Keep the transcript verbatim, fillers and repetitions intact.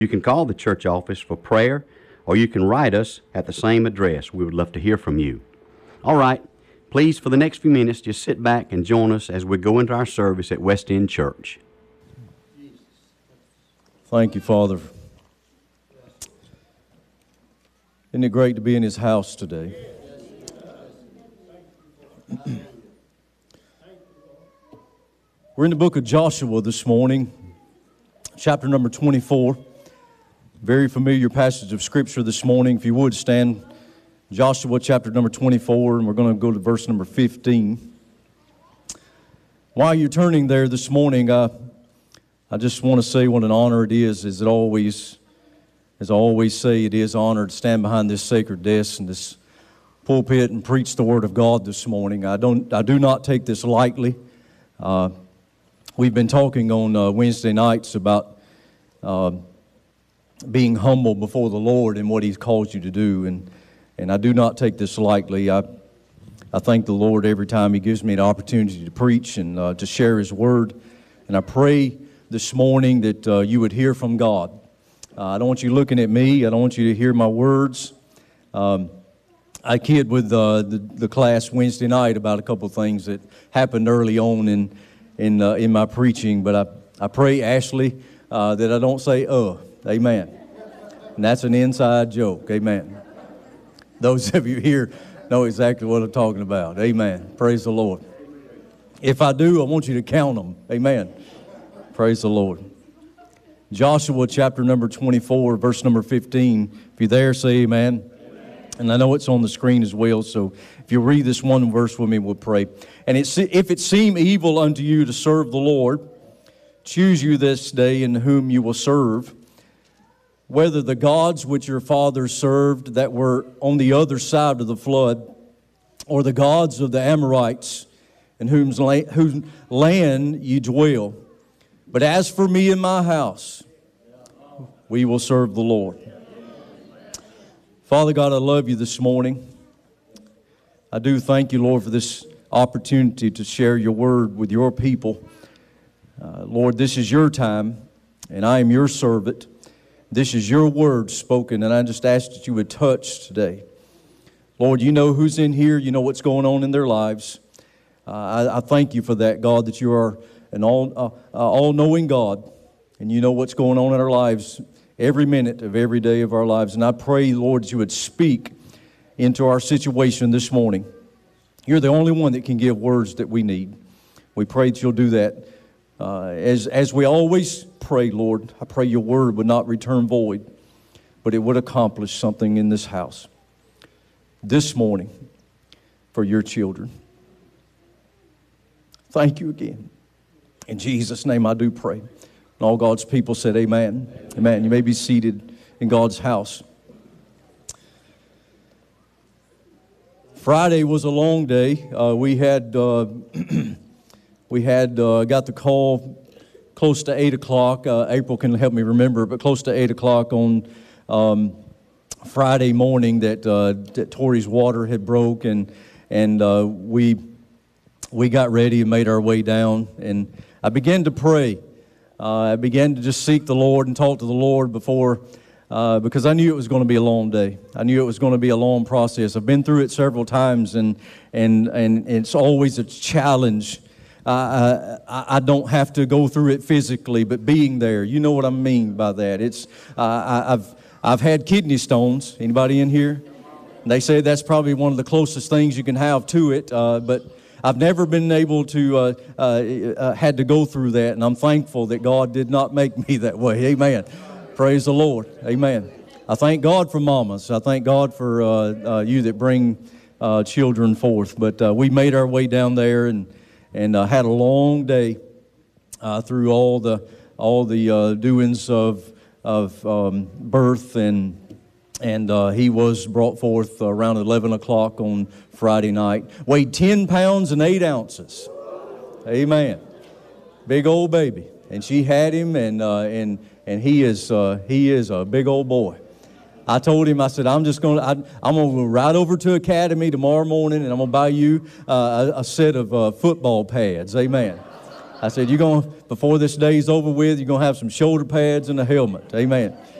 You can call the church office for prayer, or you can write us at the same address. We would love to hear from you. All right, please, for the next few minutes, just sit back and join us as we go into our service at West End Church. Thank you, Father. Isn't it great to be in His house today? We're in the book of Joshua this morning, chapter number twenty-four. Very familiar passage of Scripture this morning. If you would stand, Joshua chapter number twenty-four, and we're going to go to verse number fifteen. While you're turning there this morning, I, I just want to say what an honor it is, as it always, as I always say, it is an honor to stand behind this sacred desk and this pulpit and preach the Word of God this morning. I don't, I do not take this lightly. Uh, we've been talking on uh, Wednesday nights about uh, being humble before the Lord and what He's called you to do, and and I do not take this lightly. I I thank the Lord every time He gives me an opportunity to preach and uh, to share His Word, and I pray this morning that uh, you would hear from God. Uh, I don't want you looking at me. I don't want you to hear my words. Um, I kid with uh, the the class Wednesday night about a couple of things that happened early on in in uh, in my preaching, but I I pray, Ashley, uh, that I don't say uh. Amen. And that's an inside joke. Amen. Those of you here know exactly what I'm talking about. Amen. Praise the Lord. If I do, I want you to count them. Amen. Praise the Lord. Joshua chapter number twenty-four, verse number fifteen. If you're there, say amen. Amen. And I know it's on the screen as well, so if you read this one verse with me, we'll pray. And it, if it seem evil unto you to serve the Lord, choose you this day in whom you will serve, whether the gods which your fathers served that were on the other side of the flood, or the gods of the Amorites, in whose land, whose land ye dwell. But as for me and my house, we will serve the Lord. Father God, I love you this morning. I do thank you, Lord, for this opportunity to share your word with your people. Uh, Lord, this is your time, and I am your servant. This is your word spoken, and I just ask that you would touch today. Lord, you know who's in here. You know what's going on in their lives. Uh, I, I thank you for that, God, that you are an all, uh, uh, all-knowing God, and you know what's going on in our lives every minute of every day of our lives. And I pray, Lord, that you would speak into our situation this morning. You're the only one that can give words that we need. We pray that you'll do that. Uh, as, as we always pray, Lord, I pray your word would not return void, but it would accomplish something in this house this morning for your children. Thank you again. In Jesus' name I do pray. And all God's people said amen. Amen. Amen. You may be seated in God's house. Friday was a long day. Uh, we had... Uh, We had uh, got the call close to eight o'clock. Uh, April can help me remember, but close to eight o'clock on um, Friday morning that, uh, that Tori's water had broke, and and uh, we we got ready and made our way down. And I began to pray. Uh, I began to just seek the Lord and talk to the Lord before, uh, because I knew it was going to be a long day. I knew it was going to be a long process. I've been through it several times, and and and it's always a challenge. Uh, I, I don't have to go through it physically, but being there, you know what I mean by that. It's uh, I, I've I've had kidney stones. Anybody in here? They say that's probably one of the closest things you can have to it, uh, but I've never been able to uh, uh, uh, had to go through that, and I'm thankful that God did not make me that way. Amen. Praise the Lord. Amen. I thank God for mamas. I thank God for uh, uh, you that bring uh, children forth. But uh, we made our way down there and. And uh, had a long day uh, through all the all the uh, doings of of um, birth, and and uh, he was brought forth around eleven o'clock on Friday night. Weighed ten pounds and eight ounces. Amen. Big old baby, and she had him, and uh, and and he is uh, he is a big old boy. I told him, I said, I'm just going to, I'm going to go right over to Academy tomorrow morning, and I'm going to buy you uh, a, a set of uh, football pads. Amen. I said, you're going, before this day's over with, you're going to have some shoulder pads and a helmet. Amen.